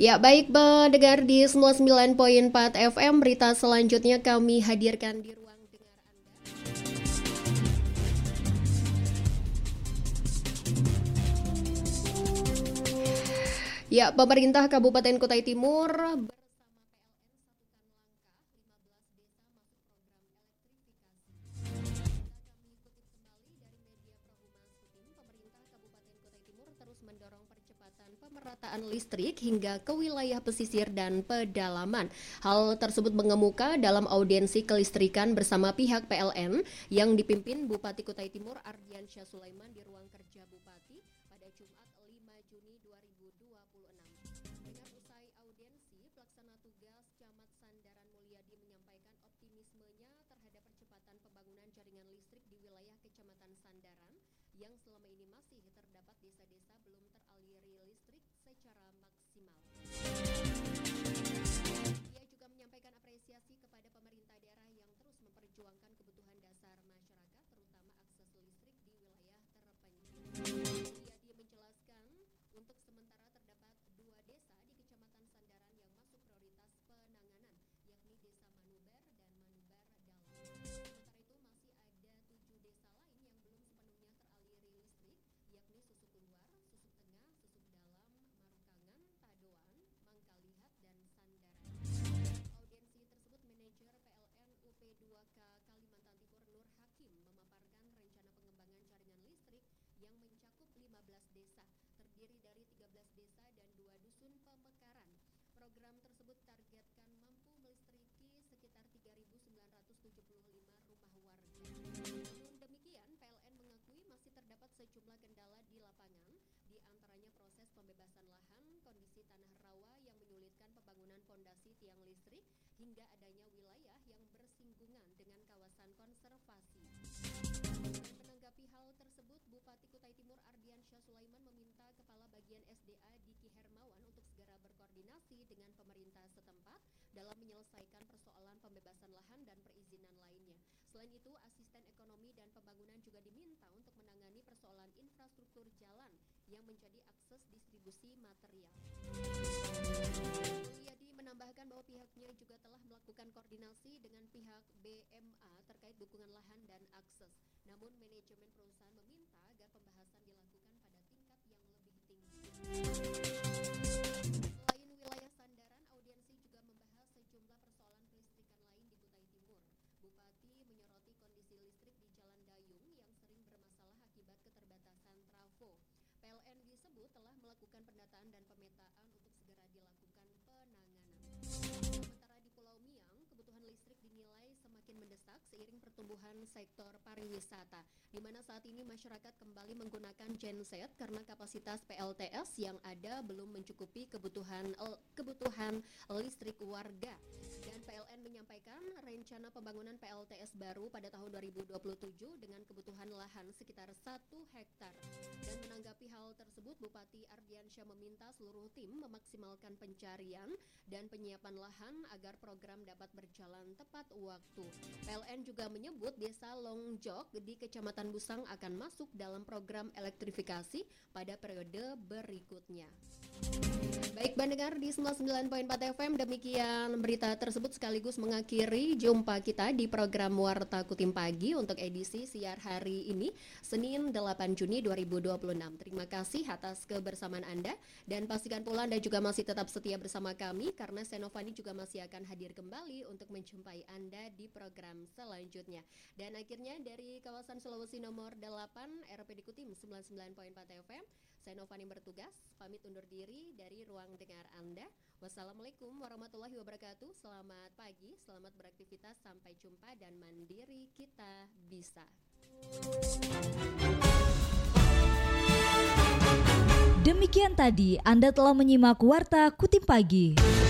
Ya, baik pendengar di 99.4 FM, berita selanjutnya kami hadirkan di ruang dengar Anda. Ya, pemerintah Kabupaten Kutai Timur bersama terus mendorong percepatan pemerataan listrik hingga ke wilayah pesisir dan pedalaman. Hal tersebut mengemuka dalam audiensi kelistrikan bersama pihak PLN yang dipimpin Bupati Kutai Timur Ardiansyah Sulaiman di ruang kerja Bupati pada Jumat 5 Juni 2026. Dengan usai audiensi, pelaksana tugas Camat Sandaran Mulyadi menyampaikan optimismenya terhadap percepatan pembangunan jaringan listrik di wilayah Kecamatan Sandaran yang selama ini masih terdapat desa-desa belum teraliri listrik secara maksimal. Ia juga menyampaikan apresiasi kepada pemerintah daerah yang terus memperjuangkan kebutuhan dasar masyarakat, terutama akses listrik di wilayah terpencil. Dia menjelaskan, untuk sementara terdapat 2 desa di Kecamatan Sandaran yang masuk prioritas penanganan, yakni Desa Manuber dan Manuber Dalam. Sementara itu masih ada 7 desa lain yang belum sepenuhnya teraliri listrik, yakni Susuk Luar, Susuk Tengah, Susuk Dalam, Marukangan, Tadoan, Mangkalihat, dan Sandaran. Audiensi tersebut manajer PLN UP2K Kalimantan Timur Nur Hakim memaparkan rencana pengembangan jaringan listrik yang mencakup 15 desa, terdiri dari 13 desa dan 2 dusun pemekaran. Program tersebut targetkan mampu melistriki sekitar 3.975 rumah warga. Namun demikian, PLN mengakui masih terdapat sejumlah kendala di lapangan, di antaranya proses pembebasan lahan, kondisi tanah rawa yang menyulitkan pembangunan pondasi tiang listrik, hingga adanya wilayah yang bersinggungan dengan kawasan konservasi. Menanggapi hal tersebut, Bupati Kutai Timur Ardiansyah Sulaiman meminta Kepala Bagian SDA Diki Hermawan untuk segera berkoordinasi dengan pemerintah setempat dalam menyelesaikan persoalan pembebasan lahan dan perizinan lainnya. Selain itu, Asisten Ekonomi dan Pembangunan juga diminta untuk menangani persoalan infrastruktur jalan yang menjadi akses distribusi material. Mulyadi menambahkan bahwa pihaknya juga telah melakukan koordinasi dengan pihak BMA terkait dukungan lahan dan akses. Namun manajemen perusahaan meminta agar pembahasan dilakukan pada tingkat yang lebih tinggi. Selain wilayah Sandaran, audiensi juga membahas sejumlah persoalan kelistrikan lain di Kutai Timur. Bupati menyoroti kondisi listrik di Jalan Dayung yang sering bermasalah akibat keterbatasan trafo. PLN disebut telah melakukan pendataan dan pemetaan untuk segera dilakukan penanganan. Sementara di Pulau Miang, kebutuhan listrik dinilai semakin mendesak seiring pertumbuhan sektor pariwisata, di mana saat ini masyarakat kembali menggunakan genset karena kapasitas PLTS yang ada belum mencukupi kebutuhan listrik warga. Dan PLN menyampaikan rencana pembangunan PLTS baru pada tahun 2027 dengan kebutuhan lahan sekitar 1 hektar. Dan menanggapi hal tersebut, Bupati Ardiansyah meminta seluruh tim memaksimalkan pencarian dan penyiapan lahan agar program dapat berjalan tepat waktu. PLN juga menyebut Desa Longjok di Kecamatan Busang akan masuk dalam program elektrifikasi pada periode berikutnya. Baik pendengar di 99.4 FM, demikian berita tersebut sekaligus mengakhiri jumpa kita di program Warta Kutim Pagi untuk edisi siar hari ini, Senin 8 Juni 2026. Terima kasih atas kebersamaan Anda dan pastikan pula Anda juga masih tetap setia bersama kami karena Senovani juga masih akan hadir kembali untuk menjumpai Anda di program selanjutnya. Dan akhirnya dari kawasan Sulawesi nomor 8 RPD Kutim 99.4 FM, Senovani bertugas pamit undur diri dari ruang dengar Anda. Wassalamualaikum warahmatullahi wabarakatuh. Selamat pagi, selamat beraktivitas, sampai jumpa dan mandiri kita bisa. Demikian tadi Anda telah menyimak Warta Kutim Pagi.